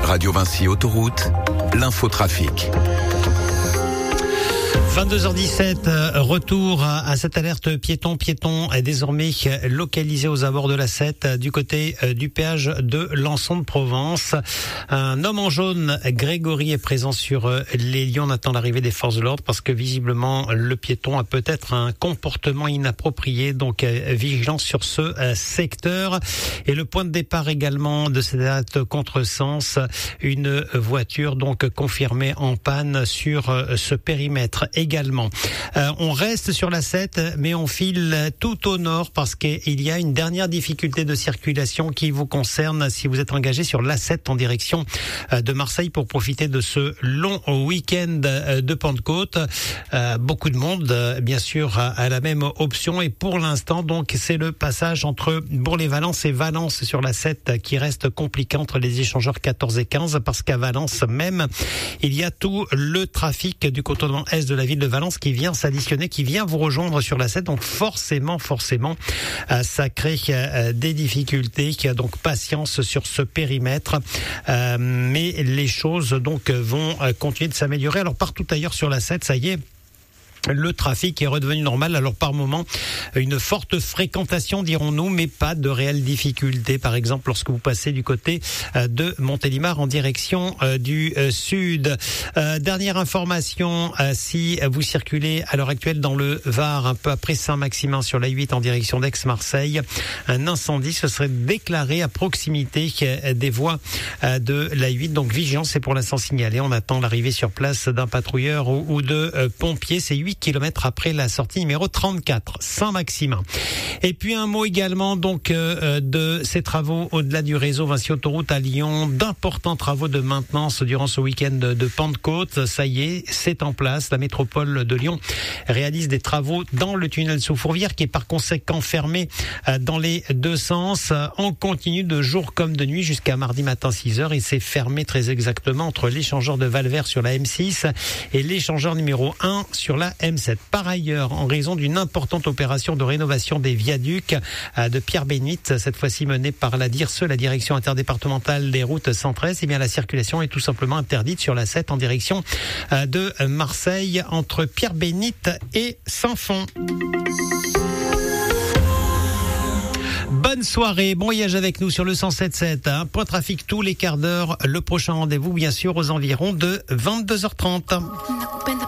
Radio Vinci Autoroute, l'infotrafic. 22h17, retour à cette alerte piéton est désormais localisé aux abords de la 7 du côté du péage de Lançon de Provence. Un homme en jaune, Grégory, est présent sur les lieux. On attend l'arrivée des forces de l'ordre parce que visiblement le piéton a peut-être un comportement inapproprié, donc vigilance sur ce secteur. Et le point de départ également de cette alerte contresens, une voiture donc confirmée en panne sur ce périmètre. Également. On reste sur la 7, mais on file tout au nord parce qu'il y a une dernière difficulté de circulation qui vous concerne si vous êtes engagé sur l'A7 en direction de Marseille pour profiter de ce long week-end de Pentecôte. Beaucoup de monde, bien sûr, a la même option et pour l'instant, donc, c'est le passage entre Bourg-les-Valence et Valence sur la 7 qui reste compliqué entre les échangeurs 14 et 15 parce qu'à Valence même, il y a tout le trafic du contournement est de la ville de Valence qui vient s'additionner, qui vient vous rejoindre sur la 7. Donc forcément, ça crée des difficultés. Donc patience sur ce périmètre. Mais les choses donc vont continuer de s'améliorer. Alors partout ailleurs sur la 7, ça y est, le trafic est redevenu normal. Alors par moment, une forte fréquentation, dirons-nous, mais pas de réelles difficultés. Par exemple, lorsque vous passez du côté de Montélimar en direction du sud. Dernière information, si vous circulez à l'heure actuelle dans le Var, un peu après Saint-Maximin sur la 8 en direction d'Aix-Marseille, un incendie se serait déclaré à proximité des voies de la 8. Donc vigilance, c'est pour l'instant signalé. On attend l'arrivée sur place d'un patrouilleur ou de pompiers. C'est 8 kilomètres après la sortie numéro 34, Saint-Maximin. Et puis un mot également donc de ces travaux au-delà du réseau Vinci Autoroute à Lyon, d'importants travaux de maintenance durant ce week-end de Pentecôte. Ça y est, c'est en place. La métropole de Lyon réalise des travaux dans le tunnel sous Fourvière qui est par conséquent fermé dans les deux sens. On continue de jour comme de nuit jusqu'à mardi matin 6h et c'est fermé très exactement entre l'échangeur de Valvert sur la M6 et l'échangeur numéro 1 sur la M7. Par ailleurs, en raison d'une importante opération de rénovation des viaducs de Pierre-Bénite, cette fois-ci menée par la DIRSE, la direction interdépartementale des routes 113, eh bien la circulation est tout simplement interdite sur la 7 en direction de Marseille entre Pierre-Bénite et Saint-Fond. Bonne soirée, bon voyage avec nous sur le 107.7. Point trafic tous les quarts d'heure. Le prochain rendez-vous, bien sûr, aux environs de 22h30.